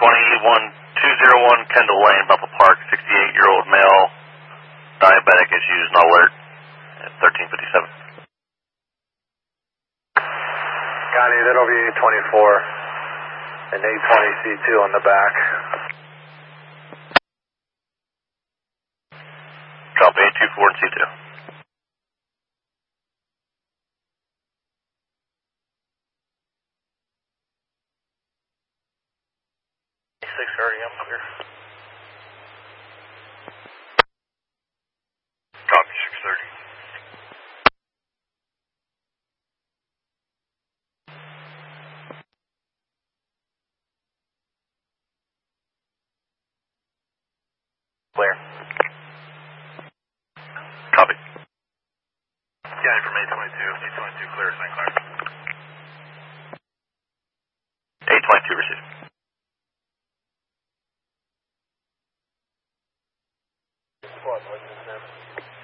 201 Kendall Lane, Buffalo Park, 68-year-old male, diabetic issues, not alert, at 1357. Got it, that'll be 824 and 820 C2 on the back. Copy 824 and C2. 6:30, I'm clear. Copy 6:30. Clear. Copy. Yeah, from 822 clear, St. Clair. 822 received. Squad,